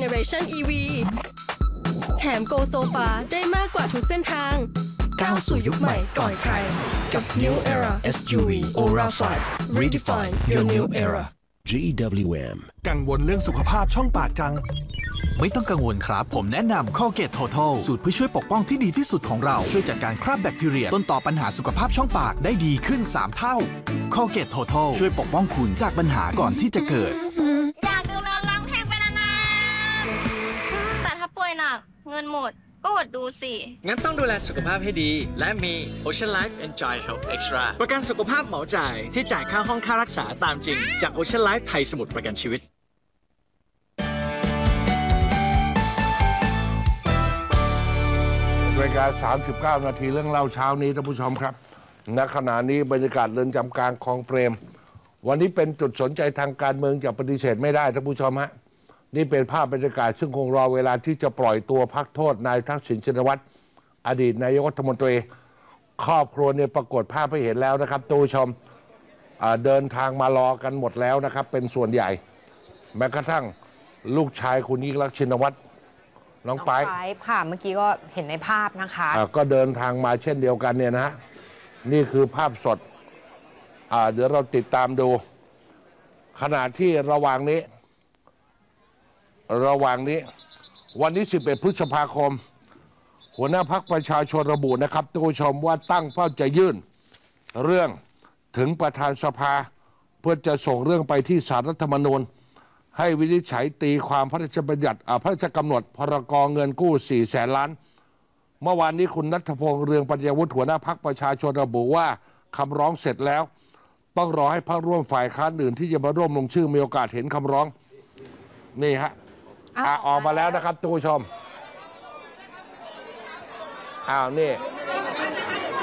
Generation EV แถม Go Sofa ได้มากกว่าทุกเส้นทางก้าวสู่ยุคใหม่ก่อนใครกับ New Era SUV Aura 5 Redefine your new era GWM กังวลเรื่องสุขภาพช่องปากจังไม่ต้องกังวลครับผมแนะนำ Colgate Total สูตรเพื่อช่วยปกป้องที่ดีที่สุดของเราช่วยจัดการคราบแบคทีเรียต้นต่อปัญหาสุขภาพช่องปากได้ดีขึ้น3เท่า Colgate Total ช่วยปกป้องคุณจากปัญหาก่อนที่จะเกิดอยากดูนอนร้องเพลงไปนานๆแต่ถ้าป่วยหนักเงินหมดก็อดดูสิงั้นต้องดูแลสุขภาพให้ดีและมี Ocean Life Enjoy Health Extra ประกันสุขภาพเหมาจ่ายที่จ่ายค่าห้องค่ารักษาตามจริงจาก Ocean Life ไทยสมุทรประกันชีวิตรายการ39 นาทีเรื่องเล่าเช้านี้ท่านผู้ชมครับณขณะนี้บรรยากาศเรือนจำกลางคลองเปรมวันนี้เป็นจุดสนใจทางการเมืองจะปฏิเสธไม่ได้ท่านผู้ชมฮะนี่เป็นภาพบรรยากาศซึ่งคงรอเวลาที่จะปล่อยตัวพักโทษนายทักษิณชินวัตรอดีตนายกรัฐมนตรีครอบครัวเนี่ยปรากฏภาพให้เห็นแล้วนะครับท่านผู้ชมเดินทางมารอกันหมดแล้วนะครับเป็นส่วนใหญ่แม้กระทั่งลูกชายคุณยิ่งลักษณ์ชินวัตรน้องไปค่ะเมื่อกี้ก็เห็นในภาพนะคะก็เดินทางมาเช่นเดียวกันเนี่ยนะนี่คือภาพสดเดี๋ยวเราติดตามดูขณะที่ระหว่างนี้วันนี้11 พฤษภาคมหัวหน้าพรรคประชาชนระบุนะครับท่านผู้ชมว่าตั้งเป้าจะยื่นเรื่องถึงประธานสภาเพื่อจะส่งเรื่องไปที่ศาลรัฐธรรมนูญให้วินิจฉัยตีความพระราชบัญญัติพระราชกำหนดพรกเงินกู้400,000 ล้านเมื่อวานนี้คุณณัฐพงษ์เรืองปัญญาวุฒิหัวหน้าพรรคประชาชนระบุว่าคำร้องเสร็จแล้วต้องรอให้พรรคร่วมฝ่ายค้านอื่นที่จะมาร่วมลงชื่อมีโอกาสเห็นคำร้องนี่ฮะออกมาแล้วนะครับท่านผู้ชมนี่